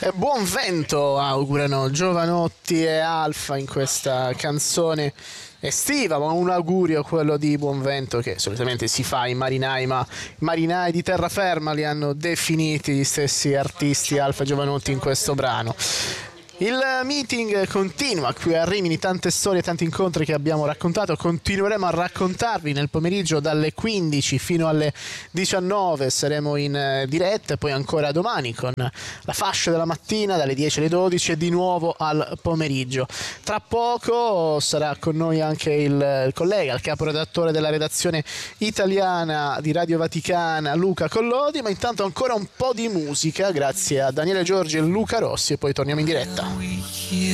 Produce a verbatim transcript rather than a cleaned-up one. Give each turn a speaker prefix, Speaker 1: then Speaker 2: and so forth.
Speaker 1: E buon vento augurano Giovanotti e Alfa in questa canzone estiva, ma un augurio quello di buon vento che solitamente si fa ai marinai, ma i marinai di terraferma li hanno definiti gli stessi artisti Alfa e Giovanotti in questo brano. Il meeting continua qui a Rimini, tante storie, tanti incontri che abbiamo raccontato, continueremo a raccontarvi nel pomeriggio dalle quindici fino alle diciannove, saremo in diretta e poi ancora domani con la fascia della mattina dalle dieci alle dodici e di nuovo al pomeriggio. Tra poco sarà con noi anche il collega, il caporedattore della redazione italiana di Radio Vaticana, Luca Collodi, ma intanto ancora un po' di musica grazie a Daniele Giorgi e Luca Rossi e poi torniamo in diretta.